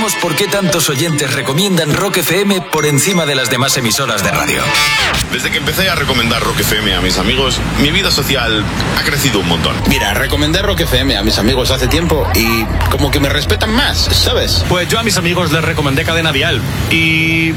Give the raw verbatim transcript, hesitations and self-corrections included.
sabemos por qué tantos oyentes recomiendan Rock F M por encima de las demás emisoras de radio. Desde que empecé a recomendar Rock F M a mis amigos, mi vida social ha crecido un montón. Mira, recomendé Rock F M a mis amigos hace tiempo y como que me respetan más, ¿sabes? Pues yo a mis amigos les recomendé Cadena Dial y